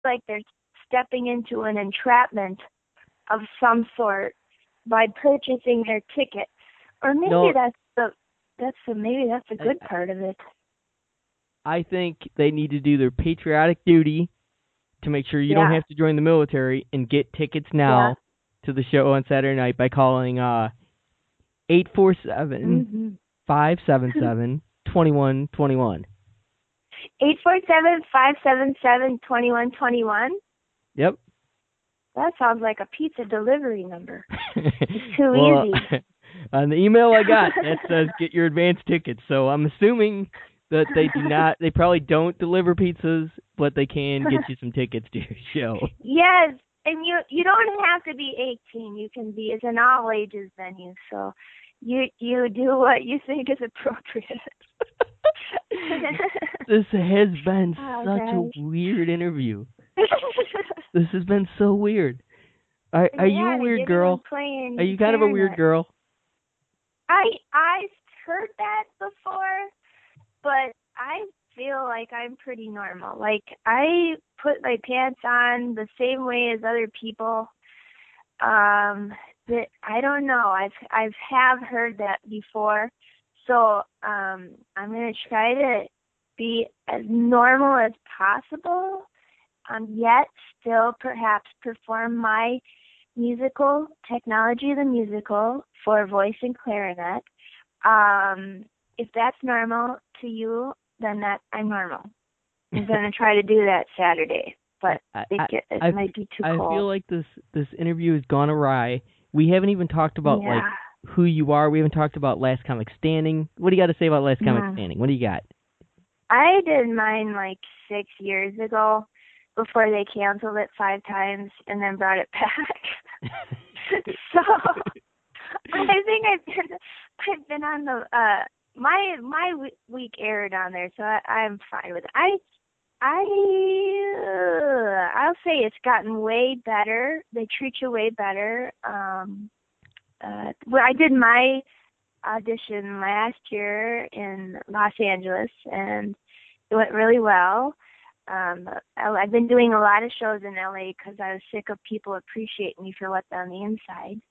like they're stepping into an entrapment of some sort by purchasing their ticket. Or maybe No, maybe that's the good part of it. I think they need to do their patriotic duty to make sure you don't have to join the military and get tickets now to the show on Saturday night by calling 847 577 2121. 847-577-2121? Yep. That sounds like a pizza delivery number. It's too easy. On the email I got, that says get your advance tickets. So I'm assuming that they probably don't deliver pizzas, but they can get you some tickets to your show. Yes, and you don't have to be 18. You can be, it's an all ages venue, so you do what you think is appropriate. This has been such a weird interview. This has been so weird. Are you a weird girl? Are you kind of a weird girl? I heard that before, but I feel like I'm pretty normal. Like, I put my pants on the same way as other people. That I don't know. I've heard that before. So I'm gonna try to be as normal as possible, yet still perhaps perform my musical Technology the Musical for voice and clarinet. If that's normal to you, then I'm normal. I'm gonna try to do that Saturday, but it might be too cold. I feel like this interview has gone awry. We haven't even talked about like who you are. We haven't talked about Last Comic Standing. What do you got to say about Last Comic Standing? What do you got? I did mine like 6 years ago before they canceled it 5 times and then brought it back. So I think I've been on the my week aired on there, so I'm fine with it. I'll say it's gotten way better. They treat you way better. Well, I did my audition last year in Los Angeles, and it went really well. I've been doing a lot of shows in LA because I was sick of people appreciating me for what's on the inside.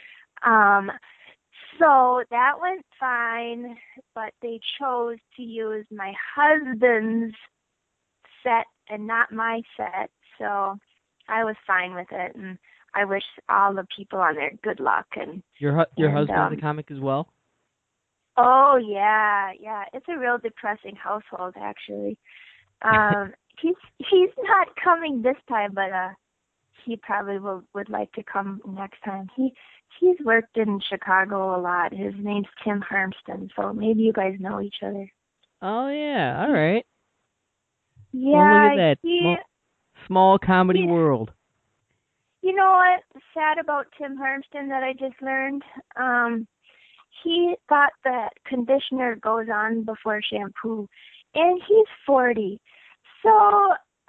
So that went fine, but they chose to use my husband's set and not my set, so I was fine with it, and I wish all the people on there good luck. And your husband's a comic as well? Oh yeah, it's a real depressing household actually. He's not coming this time, but he probably would like to come next time. He's worked in Chicago a lot. His name's Tim Harmston, so maybe you guys know each other. Oh yeah, all right. Yeah, well, look at that. Small comedy world. You know what's sad about Tim Harmston that I just learned? He thought that conditioner goes on before shampoo, and he's 40. So,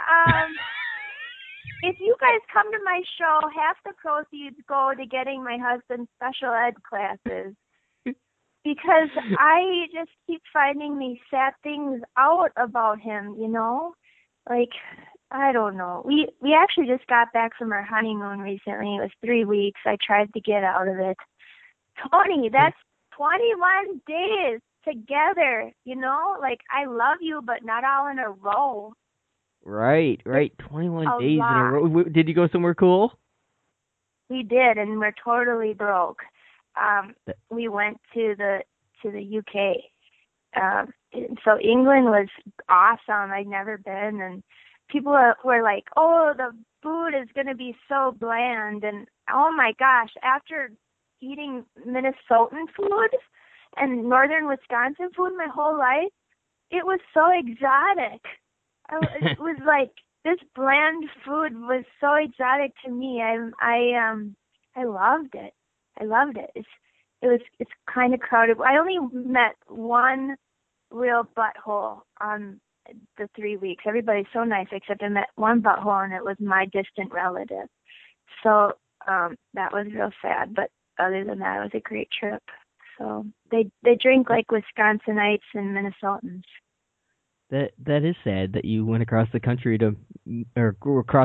if you guys come to my show, half the proceeds go to getting my husband's special ed classes. Because I just keep finding these sad things out about him, you know? Like, I don't know. We actually just got back from our honeymoon recently. It was 3 weeks. I tried to get out of it. Tony, that's 21 days together, you know? Like, I love you, but not all in a row. Right. 21 days in a row. Did you go somewhere cool? We did, and we're totally broke. We went to the UK. So England was awesome. I'd never been, and people were like, "Oh, the food is going to be so bland." And oh my gosh, after eating Minnesotan food and northern Wisconsin food my whole life, it was so exotic. It was like this bland food was so exotic to me. I loved it. It's kind of crowded. I only met one real butthole on the 3 weeks. Everybody's so nice, except I met one butthole, and it was my distant relative. So that was real sad. But other than that, it was a great trip. So they drink like Wisconsinites and Minnesotans. That is sad that you went across the country to, or across